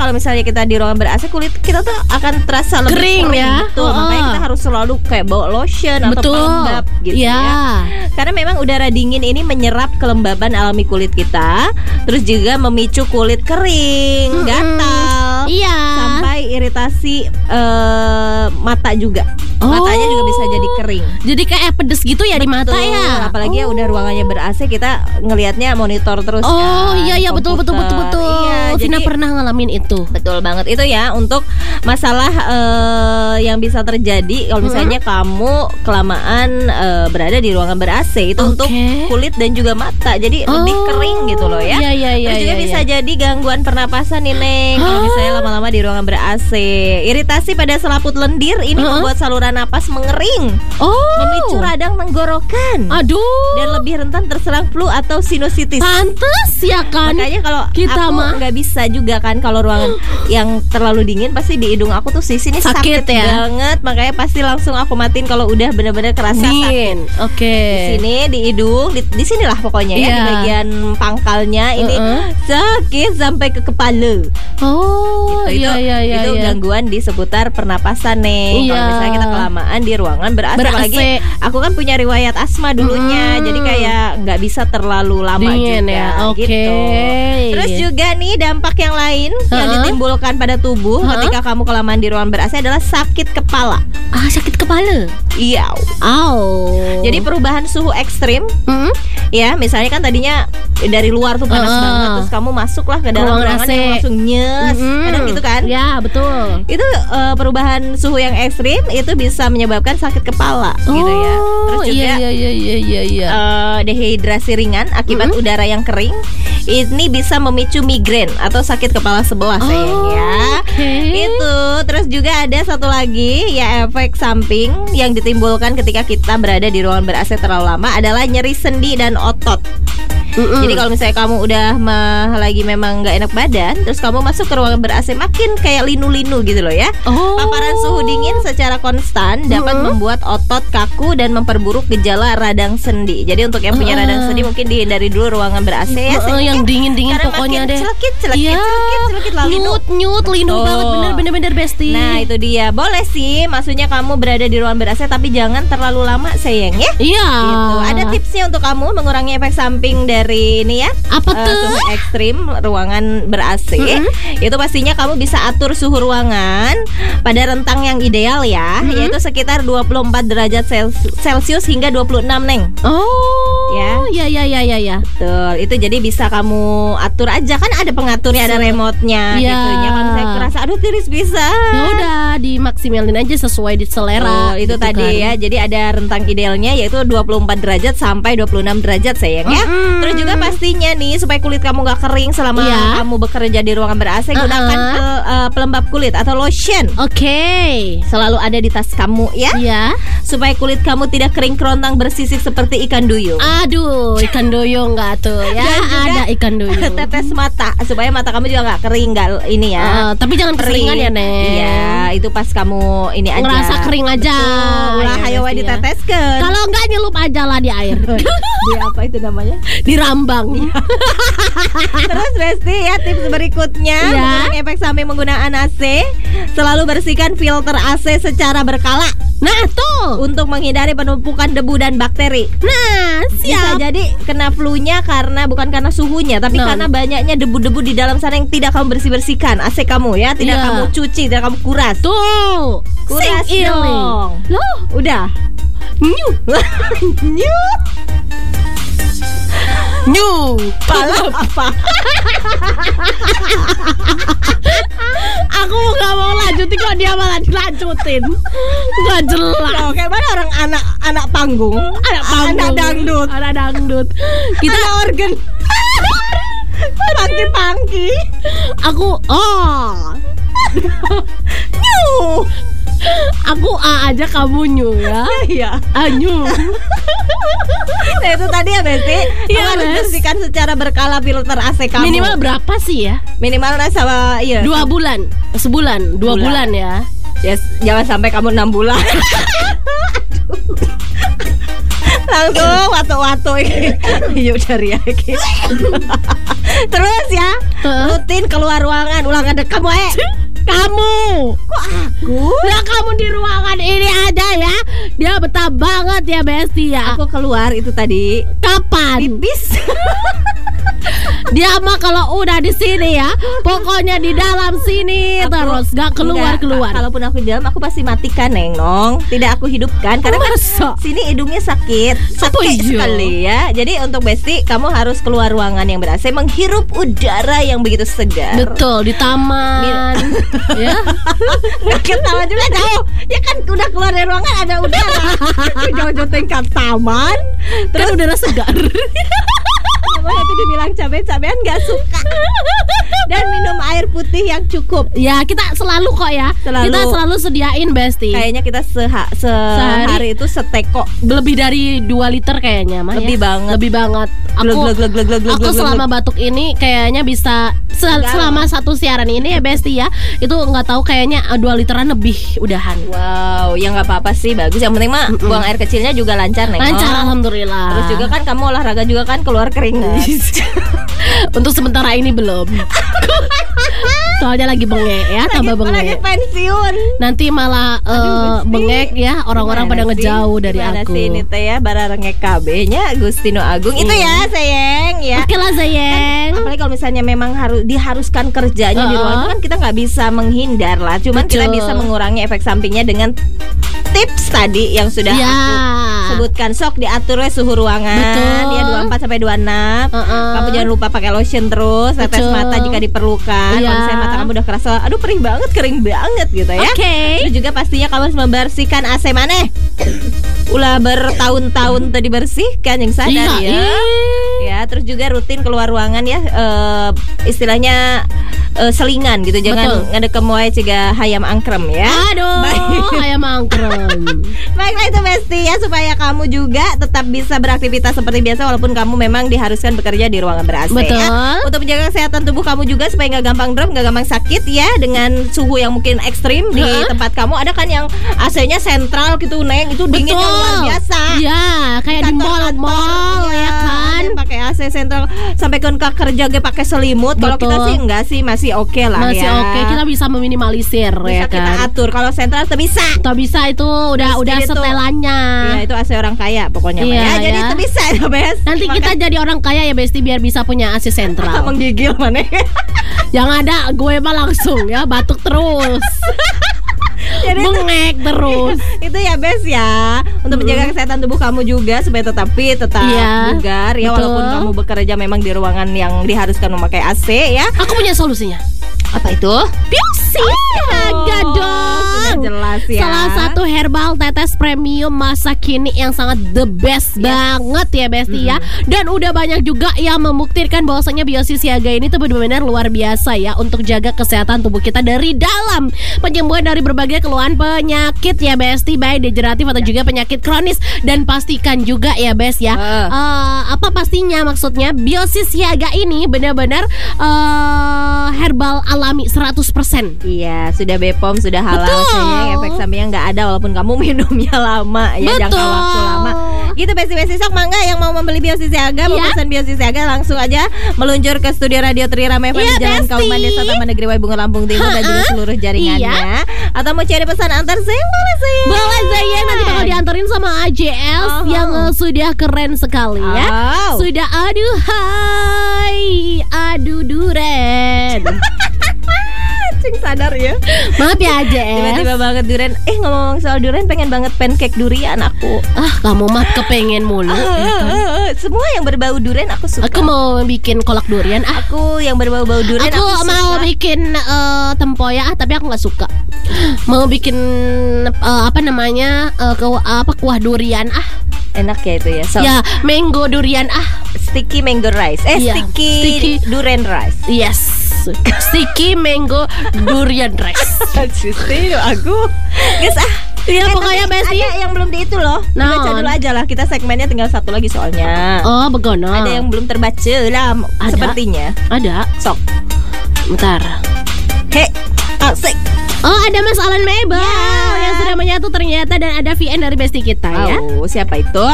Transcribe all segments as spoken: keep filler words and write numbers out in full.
kalau misalnya kita di ruangan ber-A C, kulit kita tuh akan terasa lebih kering, kering ya. gitu. Oh, Makanya kita harus selalu kayak bawa lotion atau betul. pelembab gitu ya. ya. Karena memang udara dingin ini menyerap kelembaban alami kulit kita, terus juga memicu kulit kering, Mm-mm. gatal, Iya. sampai iritasi uh, mata juga. Oh. Matanya juga bisa jadi kering. Jadi kayak pedes gitu ya. Betul. Di mata ya. Apalagi oh. ya udah ruangannya ber-A C, kita ngelihatnya monitor terus. Oh kan, iya iya betul betul betul betul. Iya, Vina jadi, pernah ngalamin itu. Betul banget itu ya untuk masalah uh, yang bisa terjadi kalau misalnya hmm. kamu kelamaan uh, berada di ruangan ber-A C itu okay. untuk kulit dan juga mata. Jadi oh. lebih kering gitu loh ya. Iya iya iya. Terus juga iya, bisa iya. jadi gangguan pernapasan nih Neng. Kalau misalnya lama-lama di ruangan ber-A C. Iritasi pada selaput lendir ini uh-huh. membuat saluran napas mengering. Oh. Memicu radang tenggorokan. Aduh. Dan lebih rentan terserang flu atau sinusitis. Pantes ya kan. Makanya kalau kita aku mah nggak bisa juga kan kalau ruangan yang terlalu dingin, pasti di hidung aku tuh sisi ini sakit, sakit ya? banget. Makanya pasti langsung aku matiin kalau udah benar-benar kerasa dingin. sakit. Oke. Okay. Di sini di hidung, di, di sinilah pokoknya yeah. ya di bagian pangkalnya ini uh-uh. sakit sampai ke kepala. Oh gitu. iya itu, iya iya. Itu iya. gangguan di seputar pernapasan nih. Iya. Kalau misalnya kita kelamaan di ruangan ber-A C, apalagi aku kan punya riwayat asma dulunya, hmm. jadi kayak nggak bisa terlalu lama dingin juga ya. Okay. gitu. Terus juga nih dampak yang lain uh-huh. yang ditimbulkan pada tubuh uh-huh. ketika kamu kelamaan di ruangan ber-A C adalah sakit kepala. Ah, sakit kepala. Iya. Oh. Jadi perubahan suhu ekstrim. Hmm? Ya, misalnya kan tadinya dari luar tuh panas uh-huh. banget, terus kamu masuklah ke dalam ruangan, ruangan yang langsung nyes. Mm-hmm. Kadang gitu kan? Ya, betul. Itu uh, perubahan suhu yang ekstrim itu bisa menyebabkan sakit kepala oh, gitu ya. Terus juga iya iya iya iya iya. Uh, dehidrasi ringan akibat mm-hmm. udara yang kering ini bisa memicu migrain atau sakit kepala sebelah oh, sayang ya. Okay. Itu terus juga ada satu lagi ya efek samping yang ditimbulkan ketika kita berada di ruangan ber-A C terlalu lama adalah nyeri sendi dan otot. Mm-mm. Jadi kalau misalnya kamu udah mah, lagi memang nggak enak badan, terus kamu masuk ke ruangan ber-A C makin kayak linu-linu gitu loh ya. Oh. Paparan suhu dingin secara konstan dapat mm-hmm. membuat otot kaku dan memperburuk gejala radang sendi. Jadi untuk yang punya uh. radang sendi mungkin dihindari dulu ruangan ber-A C ya. Uh, yang dingin-dingin pokoknya deh. Celekit, celekit, ya. celekit, celekit lalu nyut, nyut, linu oh. banget, bener-bener besti. Nah itu dia, boleh sih, maksudnya kamu berada di ruangan ber-A C tapi jangan terlalu lama sayang ya. Iya. Gitu. Ada tipsnya untuk kamu mengurangi efek samping dari ini ya. Apa tuh? Uh, suhu ekstrim ruangan ber-A C. Mm-hmm. Itu pastinya kamu bisa atur suhu ruangan pada rentang yang ideal ya, mm-hmm. yaitu sekitar dua puluh empat derajat Celcius hingga dua puluh enam Neng. Oh. Ya. Ya ya ya ya ya. Betul. Itu jadi bisa kamu atur aja, kan ada pengaturnya, ada remote-nya ya. gitu ya. Kalau saya kerasa aduh tiris bisa. Ya udah dimaksimalin aja sesuai di selera. Oh, itu gitu tadi kan. Ya. Jadi ada rentang idealnya yaitu dua puluh empat derajat sampai dua puluh enam derajat sayang ya. Mm-hmm. Terus juga pastinya nih supaya kulit kamu gak kering selama yeah. kamu bekerja di ruangan ber-A C, uh-uh. gunakan pel, uh, pelembab kulit atau lotion. Oke. Okay. Selalu ada di tas kamu ya. Iya. Yeah. Supaya kulit kamu tidak kering kerontang bersisik seperti ikan duyung. Aduh, ikan duyung nggak tuh ya? Ada ikan duyung. Tetes mata supaya mata kamu juga nggak kering, nggak ini ya. Uh, tapi jangan keseringan ya Neng. Iya, itu pas kamu ini aja. Ngerasa kering aja. Ulah hayo wae diteteskeun. Kalau nggak nyelup aja lah di air. Di apa itu namanya? Dirambang. Terus Besti ya tips berikutnya ya. Mengurangi efek samping menggunakan A C, selalu bersihkan filter A C secara berkala. Nah tuh, untuk menghindari penumpukan debu dan bakteri. Nah siap. Bisa jadi kena flu-nya karena bukan karena suhunya, tapi no. karena banyaknya debu-debu di dalam sana yang tidak kamu bersih-bersihkan A C kamu ya, tidak yeah. kamu cuci, tidak kamu kuras. Tuh, kuras dong. Loh, udah. Nyu. Nyu. Nyu. Pala apa? Aku gak mau lanjutin kok dia malah dilanjutin. Gak jelas. Oh, kayak mana orang anak anak panggung, anak panggung, anak dangdut, anak dangdut. Kita anak organ. Pangki-pangki. Aku oh. Nyu. Aku A aja, kamu nyu ya. Iya. A nyu. Nah itu tadi ya Besti, ya, harus bersihkan secara berkala filter A C kamu. Minimal berapa sih ya? Minimal sama iya. Dua bulan, sebulan, dua bulan, bulan ya. Yes, jangan sampai kamu enam bulan. Langsung watu-watu. Yuk dari lagi. Terus ya, Heeh. rutin keluar ruangan. Ulang ada kamu eh. Kamu. Kok aku? Lah kamu di ruangan ini ada ya. Dia betah banget ya Besti ya. Aku keluar itu tadi Kapan? pipis. Dia mah kalau udah di sini ya, pokoknya di dalam sini Aku- terus gak keluar Enggak, keluar. ka- Kalaupun aku di dalam aku pasti matikan Neng Nong. Tidak aku hidupkan karena kan Masa? sini hidungnya sakit, Apa sakit iya? sekali ya. Jadi untuk Besti kamu harus keluar ruangan yang ber-A C, menghirup udara yang begitu segar. Betul di taman. Ya. Gak ketawa juga jauh. Ya kan udah keluar dari ruangan ada udara. Jauh-jauh tingkat taman. Kan Terus udara segar. Emang nanti dibilang cabai-cabean gak suka. Dan minum air putih yang cukup. Ya kita selalu kok ya. Selalu. Kita selalu sediain Besti. Kayaknya kita seha, sehari itu seteko. Lebih dari dua liter kayaknya mah Lebih ya. banget. Lebih banget. Aku Glug, glug, glug, glug, glug, Aku glug, selama glug. batuk ini kayaknya bisa se- Enggak. selama satu siaran ini ya Besti ya. Itu nggak tahu kayaknya eh, dua literan lebih udahan. Wow, ya nggak apa-apa sih, bagus. Yang penting mah Mm-mm. buang air kecilnya juga lancar Neng. Lancar alhamdulillah. Terus juga kan kamu olahraga juga kan keluar keringat. Untuk sementara ini belum. Soalnya lagi bengek ya, tambah Lagi bengek. pensiun. Nanti malah eh, Gusti. bengek ya, orang-orang Gimana pada sih? ngejauh dari Gimana aku. sih ini teh ya bararenge K B-nya Gustino Agung. Itu ya, sayang ya. Oke lah sayang. Apalagi kalau misalnya memang harus diharuskan kerjanya di Uh-uh. ruangan itu kan kita nggak bisa menghindar lah. Cuman kita Betul. bisa mengurangi efek sampingnya dengan tips tadi yang sudah Ya. aku sebutkan. Sok diatur we suhu ruangan. Betul. Ya dua puluh empat sampai dua puluh enam. Uh-uh. Kamu jangan lupa pakai lotion terus, tetes Betul. mata jika diperlukan. Iya. Kalau misalnya mata kamu udah kerasa, aduh perih banget, kering banget gitu ya. Oke. Terus juga pastinya kamu harus membersihkan A C maneh. Ulah bertahun-tahun tadi bersihkan yang sadar Iya, ya. Ya, terus juga rutin keluar ruangan ya, eh, istilahnya eh, selingan gitu. Jangan Betul. ngadeke moe ciga hayam angkrem ya. Aduh, Baik. ayam angkrem. Baiklah itu Besti ya, supaya kamu juga tetap bisa beraktivitas seperti biasa walaupun kamu memang diharuskan bekerja di ruangan ber-A C. Betul. Ya. Untuk menjaga kesehatan tubuh kamu juga supaya nggak gampang drop, nggak gampang sakit ya dengan suhu yang mungkin ekstrim di Hah? tempat kamu. Ada kan yang A C-nya sentral gitu Neng, itu dinginnya luar biasa. Iya, kayak di Kantor-kantor, mall-mall iya, ya kan. ada pakai A C sentral sampai ke ke kerja ge pakai selimut. Kalau Betul. kita sih enggak sih, masih oke lah Masih ya. oke, kita bisa meminimalisir bisa ya kita kan. atur. Kalau sentral tuh bisa. Atau bisa itu udah Terus udah jadi tuh- setelannya. Iya, itu A C orang kaya pokoknya Mah, Iya, ya. Jadi ya. itu bisa ya, Bes. Nanti kita jadi orang kaya ya Besti biar bisa punya A C sentral. menggigil mana? Yang ada gue mah langsung ya batuk terus. Jadi itu, Bengek terus. itu ya Bes ya. Untuk menjaga kesehatan tubuh kamu juga supaya tetap fit, tetap Iya, bugar ya, betul. walaupun kamu bekerja memang di ruangan yang diharuskan memakai A C ya. Aku punya solusinya. Apa itu? Biosi Siaga Oh, dong. sudah jelas ya. Salah satu herbal tetes premium masa kini yang sangat the best Yes. banget ya Besti ya. Dan udah banyak juga yang membuktikan bahwasanya Biosi Siaga ini tuh benar-benar luar biasa ya untuk jaga kesehatan tubuh kita dari dalam. Penyembuhan dari berbagai keluhan penyakit ya Besti, baik degeneratif atau juga penyakit kronis. Dan pastikan juga ya Bes ya. Ah. eh, apa pastinya maksudnya Biosi Siaga ini benar-benar eh, herbal alami seratus persen. Iya, sudah B P O M, sudah halal, Betul. sayang. Efek sampingnya nggak ada walaupun kamu minumnya lama ya, jangka Betul. waktu lama. Gitu Besti-Besti, sok mangga yang mau membeli Biosi Siaga, mau Iya. pesan Biosi Siaga langsung aja meluncur ke studio Radio Trirama F M Iya, di Jalan Besti. Kauman Desa Taman Negeri Waibunga Lampung Timur dan juga seluruh jaringannya. Iya. Atau mau cari pesan antar sayang boleh sayang. Boleh Zayan, nanti bakal dianterin sama A J S Oh. yang eh, sudah keren sekali ya. Oh. Sudah aduh hai, aduh duren. Cing sadar ya. Maaf ya A J S. Tiba-tiba banget durian. Eh ngomong-ngomong soal durian, pengen banget pancake durian aku. Ah, kamu mah kepengen mulu. ya kan? Semua yang berbau durian aku suka. Aku mau bikin kolak durian. Ah, Aku yang berbau-bau durian aku, aku, mau suka. bikin eh, tempoyak, ah, tapi aku nggak suka. Mau bikin eh, apa namanya eh, ke, apa kuah durian ah. Enak ya itu ya. So, Ya, mango durian ah. sticky mango rice. Eh, Iya, sticky, sticky. durian rice. Yes. Sticky mango durian rice. Sih, aku. Guys, ah. Iya, Eh, pokoknya tapi Besti. ada yang belum di itu loh. Naon? Baca dulu aja lah. Kita segmennya tinggal satu lagi soalnya. Oh, begono. Ada yang belum terbaca lah, Ada? sepertinya. Ada. Sok. Bentar. He, asik. Oh, ada Mas Alan Mabel Ya. yang sudah menyatu ternyata, dan ada V N dari Besti kita ya. Oh, siapa itu?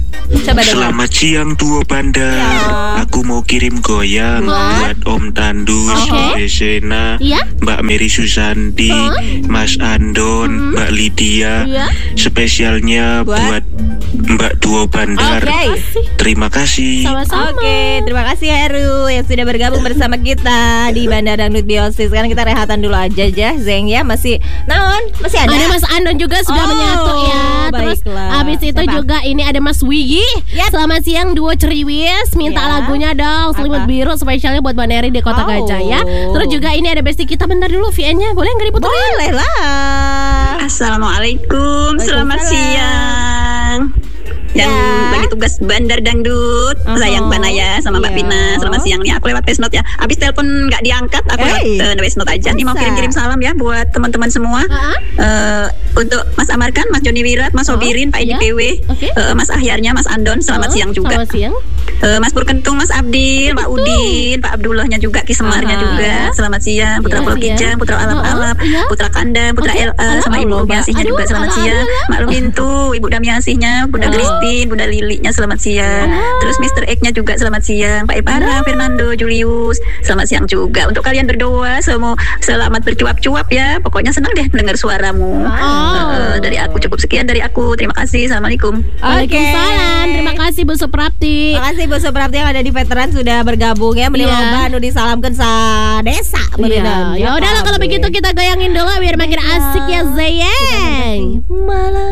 Coba dengar. Selamat siang duo bandar. Ya. Aku mau kirim goyang What? buat Om Tandus, Oke. Bu Desena, Iya. Mbak Mary Susandi, Huh? Mas Andon, Mbak Lydia. Iya. Spesialnya Buat? buat Mbak duo bandar. Oke. Terima kasih. Sama-sama. Oke, terima kasih Heru yang sudah bergabung bersama kita di Bandar Dangdut Biosis. Sekarang kita rehatan dulu aja, Jah. Zeng ya, masih naon? Masih ada. Ada Mas Andon juga sudah Oh, menyatu ya. Terus baiklah. abis itu Siapa? juga ini ada Mas Wigi. Yap. Selamat siang duo Ceriwis. Minta Ya. lagunya dong, Selimut Apa? Biru spesialnya buat Mbak Neri di Kota Oh. Gajah ya. Terus juga ini ada bestie kita, bentar dulu V N-nya. Boleh nggak diputar? Boleh lah. Assalamualaikum, selamat Waalaikumsalam. siang. Yang Ya. bagi tugas Bandar Dangdut, Uh-huh. sayang Banaya sama Mbak Iya. Pina. Selamat siang nih, aku lewat voice note ya. Abis telepon nggak diangkat, aku Hey. lewat uh, voice note aja. Nih mau Masa? kirim-kirim salam ya buat teman-teman semua. Ah, Eh, untuk Mas Amarkan, Mas Joni Wirat, Mas Oh, Sobirin, Pak iya. Edi P W, Oke. eh, Mas Ahyarnya, Mas Andon. Selamat ah, siang juga. Selamat siang. Eh, Mas Purkentung, Mas Abdil, Pak Udin, Pak Abdullahnya juga, Ki Semarnya Aha. juga. Selamat siang, Putra Iya, Pulau siang. Kijang, Putra Alam Oh, Alam, iya. Putra Kandang, Putra Oke. L A, sama Alam, Ibu Allah. Miasihnya Aduh, juga. Selamat Allah, siang. Allah. Mak Lumintu, Ibu Damiasihnya, Bunda Oh. Christine, Bunda Lilinya. Selamat siang. Terus mister X-nya juga selamat siang. Pak Ipara, Fernando, Julius. Selamat siang juga. Untuk kalian berdua, semua selamat bercuap-cuap ya. Pokoknya senang deh mendengar suaramu. Oh. Eh, dari aku cukup sekian dari aku. Terima kasih. Assalamualaikum. Waalaikumsalam. Terima kasih Bu Suprapti. Terima kasih Bu Suprapti yang ada di veteran sudah bergabung ya. Beli Iya. loba anu disalamkan sa desa. Iya, beneran. ya udahlah kalau begitu kita goyangin dulu biar makin asik ya Zeyeng. Malam